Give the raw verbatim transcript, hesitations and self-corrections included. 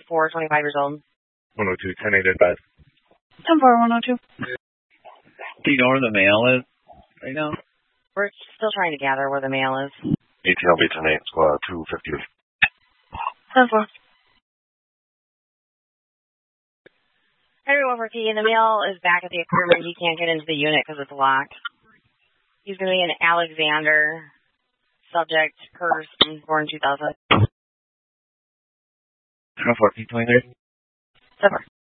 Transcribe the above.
four, twenty-five years old. one oh two, ten eight advice. ten four, one oh two. Do you know where the mail is right now? We're still trying to gather where the mail is. A T L B ten eight, squad two fifty. ten four. Henry Wilford P. The mail is back at the aquarium. He can't get into the unit because it's locked. He's going to be an Alexander, subject, person, born two thousand. ten four, twenty-three. ten four.